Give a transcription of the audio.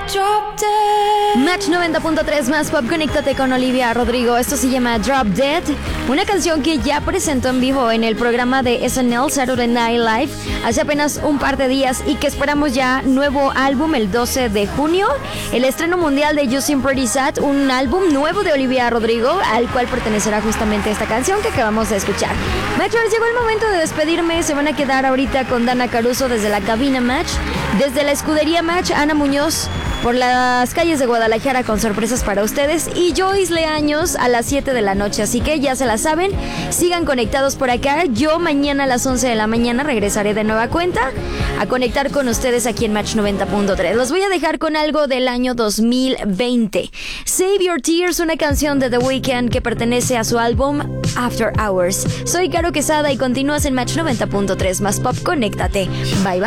Match 90.3 más pop, conéctate con Olivia Rodrigo. Esto se llama Drop Dead, una canción que ya presentó en vivo en el programa de SNL Saturday Night Live hace apenas un par de días y que esperamos ya nuevo álbum el 12 de junio. El estreno mundial de You Seem Pretty Sad, un álbum nuevo de Olivia Rodrigo al cual pertenecerá justamente esta canción que acabamos de escuchar. Matchers, llegó el momento de despedirme. Se van a quedar ahorita con Dana Caruso desde la cabina Match, desde la escudería Match, Ana Muñoz por las calles de Guadalajara con sorpresas para ustedes y Joyce Leaños a las 7 de la noche, así que ya se la saben, sigan conectados por acá. Yo mañana a las 11 de la mañana regresaré de nueva cuenta a conectar con ustedes aquí en Match 90.3. Los voy a dejar con algo del año 2020. Save Your Tears, una canción de The Weeknd que pertenece a su álbum After Hours. Soy Caro Quesada y continúas en Match 90.3 más pop, conéctate. Bye bye.